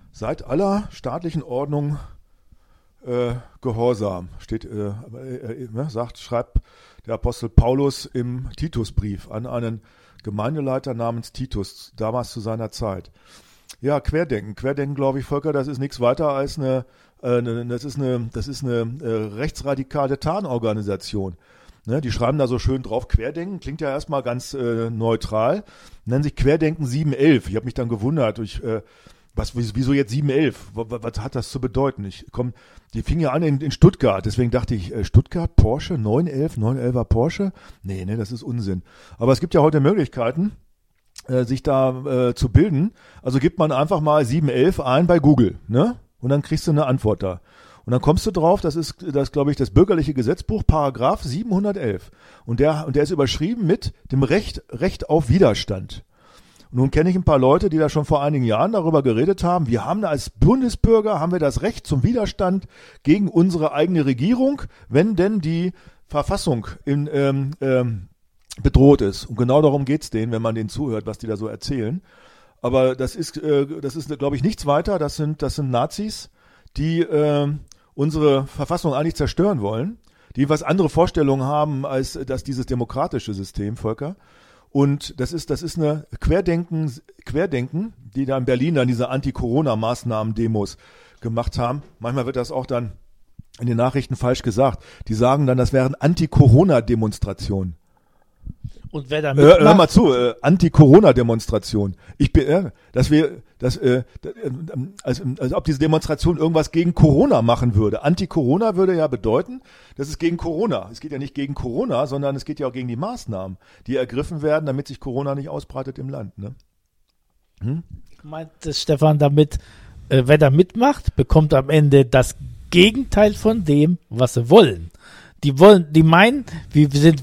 Seid aller staatlichen Ordnung gehorsam, schreibt der Apostel Paulus im Titusbrief an einen Gemeindeleiter namens Titus, damals zu seiner Zeit. Ja, Querdenken, glaube ich, Volker, das ist nichts weiter als eine rechtsradikale Tarnorganisation. Ne, die schreiben da so schön drauf, Querdenken, klingt ja erstmal ganz neutral, nennen sich Querdenken 711. Ich habe mich dann gewundert, wieso jetzt 711? Was hat das zu bedeuten? Die fing ja an in Stuttgart, deswegen dachte ich, Stuttgart, Porsche, 911er Porsche? Nee, das ist Unsinn. Aber es gibt ja heute Möglichkeiten, sich da zu bilden. Also gibt man einfach mal 711 ein bei Google, ne? Und dann kriegst du eine Antwort da. Und dann kommst du drauf, das ist, glaube ich, das bürgerliche Gesetzbuch, Paragraph 711. Und der ist überschrieben mit dem Recht auf Widerstand. Und nun kenne ich ein paar Leute, die da schon vor einigen Jahren darüber geredet haben. Wir haben als Bundesbürger das Recht zum Widerstand gegen unsere eigene Regierung, wenn denn die Verfassung bedroht ist. Und genau darum geht's denen, wenn man denen zuhört, was die da so erzählen. Aber das ist, glaube ich, nichts weiter. Das sind Nazis, die unsere Verfassung eigentlich zerstören wollen, die was andere Vorstellungen haben als dieses demokratische System, Volker. Und das ist eine Querdenken, die da in Berlin dann diese Anti-Corona-Maßnahmen-Demos gemacht haben. Manchmal wird das auch dann in den Nachrichten falsch gesagt. Die sagen dann, das wären Anti-Corona-Demonstrationen. Und wer da mitmacht? Hör mal zu, Anti-Corona-Demonstration. Als ob diese Demonstration irgendwas gegen Corona machen würde. Anti-Corona würde ja bedeuten, das ist gegen Corona. Es geht ja nicht gegen Corona, sondern es geht ja auch gegen die Maßnahmen, die ergriffen werden, damit sich Corona nicht ausbreitet im Land. Ne? Meint Stefan damit, wer da mitmacht, bekommt am Ende das Gegenteil von dem, was sie wollen. Die meinen, wir sind